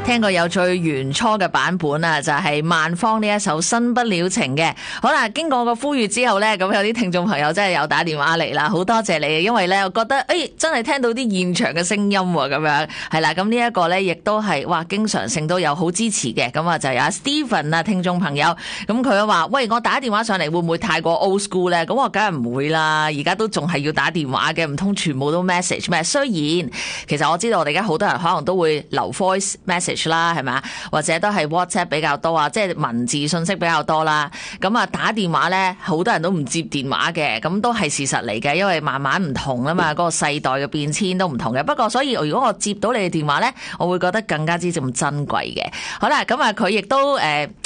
聽過有最原初嘅版本啊，就係萬芳呢一首《新不了情》嘅。好啦，經過個呼籲之後呢，咁有啲聽眾朋友真係有打電話嚟啦，好多謝你，因為呢，我覺得真係聽到啲現場嘅聲音喎，咁樣係啦。咁呢一個呢，亦都係哇，經常性都有好支持嘅。咁啊，就有阿 Steven 啊，聽眾朋友，咁佢話：喂，我打電話上嚟會唔會太過 old school 呢？咁我梗係唔會啦，而家都仲係要打電話嘅，唔通全部都 message 咩？雖然其實我知道我哋而家好多人可能都會留 voice message 啦，係咪？或者都係 WhatsApp 比較多啊，即係文字信息比較多啦。咁啊，打電話咧，好多人都唔接電話嘅，咁都係事實嚟嘅，因為慢慢唔同啊嘛，嗰個世代嘅變遷都唔同嘅。不過所以如果我接到你嘅電話咧，我會覺得更加之咁珍貴嘅。好啦，咁啊，佢亦都